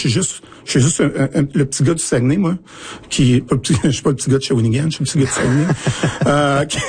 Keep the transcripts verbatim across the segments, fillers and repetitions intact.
suis juste, je suis juste un, un, un, le petit gars du Saguenay, moi, qui, pas le petit, je suis pas le petit gars de Shawinigan, je suis le petit gars du Saguenay, euh, qui,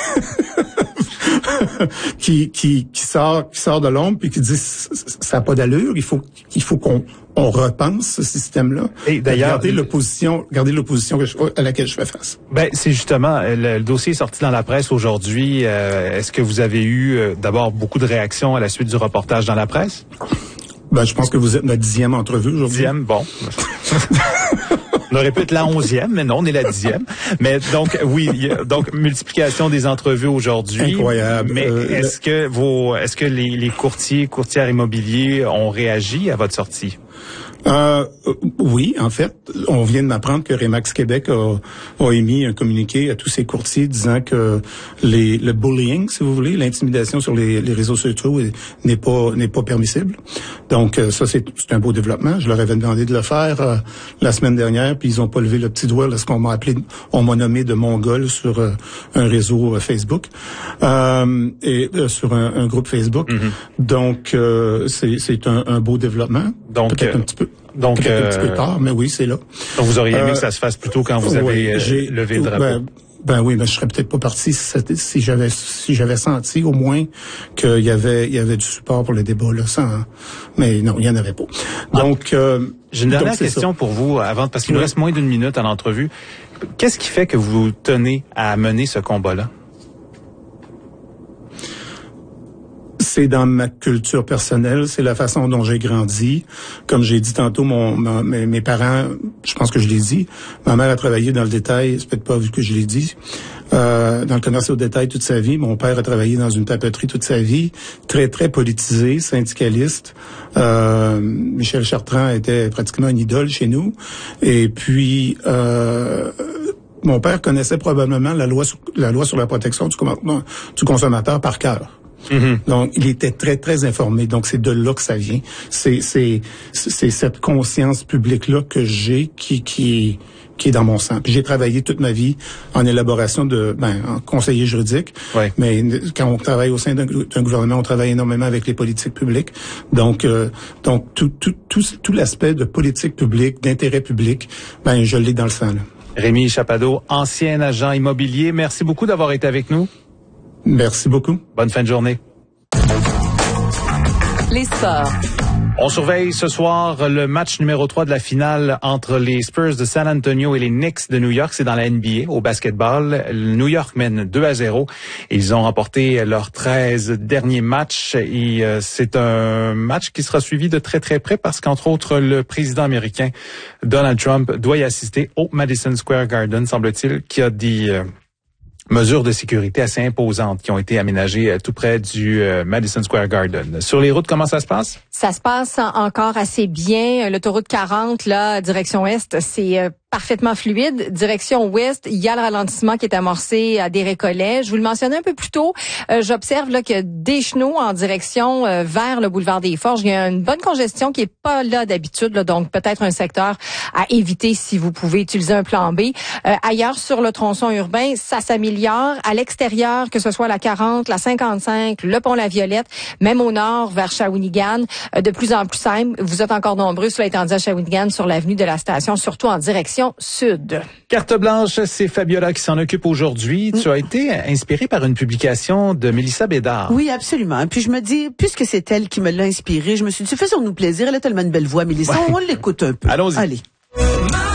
qui, qui, qui sort, qui sort de l'ombre puis qui dit ça n'a pas d'allure, il faut, il faut qu'on on repense ce système-là. Et d'ailleurs, regardez l'opposition, regardez l'opposition que je, à laquelle je fais face. Ben, c'est justement le, le dossier est sorti dans la presse aujourd'hui. Euh, est-ce que vous avez eu euh, d'abord beaucoup de réactions à la suite du reportage dans la presse? Ben, je pense que vous êtes notre dixième entrevue aujourd'hui. Dixième, bon. On aurait pu être la onzième, mais non, on est la dixième. Mais donc, oui, y a, donc multiplication des entrevues aujourd'hui. Incroyable. Mais euh, est-ce que vos, est-ce que les, les courtiers, courtières immobiliers ont réagi à votre sortie? Euh, oui, en fait, on vient de m'apprendre que Remax Québec a, a émis un communiqué à tous ses courtiers disant que les, le bullying, si vous voulez, l'intimidation sur les, les réseaux sociaux n'est pas n'est pas permissible. Donc ça, c'est, c'est un beau développement. Je leur avais demandé de le faire euh, la semaine dernière, puis ils ont pas levé le petit doigt lorsqu'on m'a appelé, on m'a nommé de mongol sur euh, un réseau euh, Facebook euh, et euh, sur un, un groupe Facebook. Mm-hmm. Donc euh, c'est, c'est un, un beau développement. Donc peut-être euh... un petit peu. Donc, Peut-être euh, un petit peu tard, mais oui, c'est là. Donc, vous auriez aimé euh, que ça se fasse plus tôt quand vous avez ouais, euh, levé le drapeau? Ben, ben oui, mais je serais peut-être pas parti si, si j'avais si j'avais senti au moins qu'il y avait il y avait du support pour le débat là, sans, mais non, il y en avait pas. Donc, ah, euh, j'ai une dernière donc, question ça. pour vous avant, parce qu'il oui. nous reste moins d'une minute à l'entrevue. Qu'est-ce qui fait que vous tenez à mener ce combat-là? C'est dans ma culture personnelle, c'est la façon dont j'ai grandi. Comme j'ai dit tantôt, mon, ma, mes, mes parents, je pense que je l'ai dit, ma mère a travaillé dans le détail, c'est peut-être pas vu que je l'ai dit, euh, dans le commerce au détail toute sa vie. Mon père a travaillé dans une papeterie toute sa vie, très, très politisé, syndicaliste. Euh, Michel Chartrand était pratiquement une idole chez nous. Et puis... Euh, mon père connaissait probablement la loi sur la, loi sur la protection du, du consommateur par cœur. Mm-hmm. Donc, il était très, très informé. Donc, c'est de là que ça vient. C'est, c'est, c'est cette conscience publique-là que j'ai qui, qui, qui est dans mon sang. Puis j'ai travaillé toute ma vie en élaboration de, ben, en conseiller juridique. Ouais. Mais quand on travaille au sein d'un, d'un gouvernement, on travaille énormément avec les politiques publiques. Donc, euh, donc tout, tout, tout, tout l'aspect de politique publique, d'intérêt public, ben, je l'ai dans le sang, là. Rémi Chapado, ancien agent immobilier, merci beaucoup d'avoir été avec nous. Merci beaucoup. Bonne fin de journée. Les sports. On surveille ce soir le match numéro trois de la finale entre les Spurs de San Antonio et les Knicks de New York. C'est dans la N B A, au basketball. New York mène deux à zéro. Ils ont remporté leurs treize derniers matchs. Et euh, c'est un match qui sera suivi de très très près parce qu'entre autres, le président américain Donald Trump doit y assister au Madison Square Garden, semble-t-il, qui a dit... Euh, mesures de sécurité assez imposantes qui ont été aménagées tout près du euh, Madison Square Garden. Sur les routes, comment ça se passe? Ça se passe encore assez bien. L'autoroute quarante, là, direction est, c'est euh, parfaitement fluide. Direction ouest, il y a le ralentissement qui est amorcé à des Récollets. Je vous le mentionnais un peu plus tôt. Euh, j'observe là que des chenaux en direction euh, vers le boulevard des Forges. Il y a une bonne congestion qui est pas là d'habitude, là, donc peut-être un secteur à éviter si vous pouvez utiliser un plan B. Euh, ailleurs sur le tronçon urbain, ça s'améliore. À l'extérieur, que ce soit la quarante, la cinquante-cinq, le pont La Violette, même au nord vers Shawinigan, euh, de plus en plus simple. Vous êtes encore nombreux, cela étant dit, à Shawinigan, sur l'avenue de la station, surtout en direction sud. Carte blanche, c'est Fabiola qui s'en occupe aujourd'hui. Mm. Tu as été inspirée par une publication de Mélissa Bédard. Oui, absolument. Puis je me dis, puisque c'est elle qui me l'a inspirée, je me suis dit, faisons-nous plaisir. Elle a tellement une belle voix, Mélissa. Ouais. On l'écoute un peu. Allons-y. Allez.